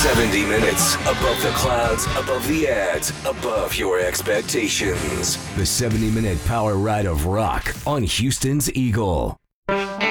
70 minutes above the clouds, above the ads, above your expectations. The 70-minute power ride of rock on Houston's Eagle.